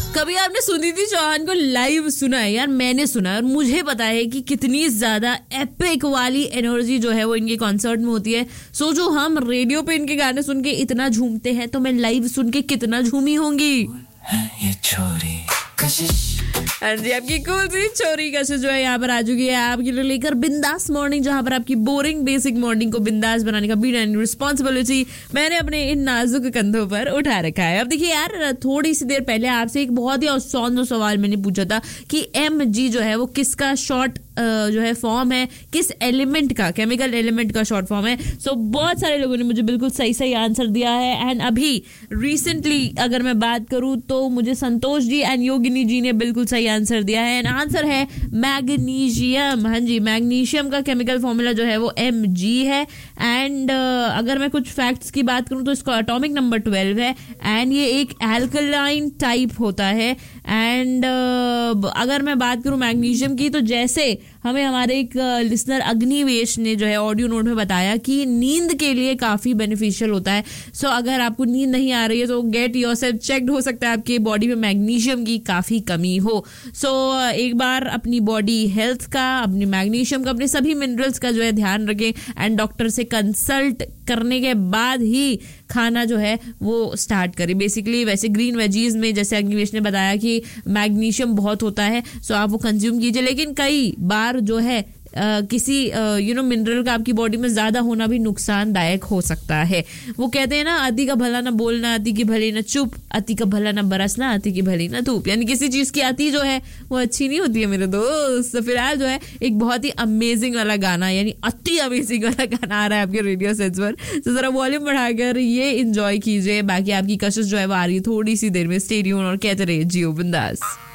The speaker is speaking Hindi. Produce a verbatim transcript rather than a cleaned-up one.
कभी आपने सुनिधि चौहान को लाइव सुना है? यार मैंने सुना है और मुझे पता है कि कितनी ज्यादा एपिक वाली एनर्जी जो है वो इनके कॉन्सर्ट में होती है। सो जो हम रेडियो पे इनके गाने सुन के इतना झूमते हैं तो मैं लाइव सुन के कितना झूमी होंगी। ये छोरी हाँ जी, आपकी कूल सी छोरी कशिश जो है यहाँ पर आ चुकी है आपके लिए लेकर बिंदास मॉर्निंग, जहाँ पर आपकी बोरिंग बेसिक मॉर्निंग को बिंदास बनाने का बीट एंड रिस्पॉन्सिबिलिटी मैंने अपने इन नाजुक कंधों पर उठा रखा है। अब देखिए यार, थोड़ी सी देर पहले आपसे एक बहुत ही आसान सवाल मैंने पूछा था कि एम जी जो है वो किसका शॉर्ट जो है फॉर्म है, किस एलिमेंट का, केमिकल एलिमेंट का शॉर्ट फॉर्म है। सो so, बहुत सारे लोगों ने मुझे बिल्कुल सही सही आंसर दिया है। एंड अभी रिसेंटली अगर मैं बात करूं तो मुझे संतोष जी एंड योगिनी जी ने बिल्कुल सही आंसर दिया है। एंड आंसर है मैग्नीशियम। हाँ जी, मैग्नीशियम का केमिकल फॉर्मूला जो है वो एम जी है। एंड uh, अगर मैं कुछ फैक्ट्स की बात करूं तो इसका एटॉमिक नंबर ट्वेल्व है एंड ये एक एल्कलाइन टाइप होता है। एंड uh, अगर मैं बात करूं मैग्नीशियम की तो जैसे हमें हमारे एक लिसनर अग्निवेश ने जो है ऑडियो नोट में बताया कि नींद के लिए काफी बेनिफिशियल होता है। सो so, अगर आपको नींद नहीं आ रही है तो गेट योरसेल्फ चेक्ड, हो सकता है आपके बॉडी में मैग्नीशियम की काफी कमी हो। सो so, एक बार अपनी बॉडी हेल्थ का, अपनी मैग्नीशियम का, अपने सभी मिनरल्स का जो है ध्यान रखें एंड डॉक्टर से कंसल्ट करने के बाद ही खाना जो है वो स्टार्ट करें। बेसिकली वैसे ग्रीन वेजीज में जैसे अग्निवेश ने बताया कि मैग्नीशियम बहुत होता है, सो आप वो कंज्यूम कीजिए। लेकिन कई बार जो है Uh, किसी यू नो मिनरल का आपकी बॉडी में ज्यादा होना भी नुकसानदायक हो सकता है। वो कहते हैं ना, अति का भला ना बोलना, अति की भली ना चुप, अति का भला ना बरसना, अति की भली ना धूप। यानी किसी चीज की अति जो है वो अच्छी नहीं होती है मेरे दोस्त। तो फिलहाल जो है एक बहुत ही अमेजिंग वाला गाना, यानी अति अमेजिंग वाला गाना आ रहा है आपके रेडियो सेट्स पर। तो जरा वॉल्यूम बढ़ाकर ये एंजॉय कीजिए। बाकी आपकी कशिश जो है वो आ रही है थोड़ी सी देर में। स्टे ट्यून्ड और कहते रहिए जियो बिंदास।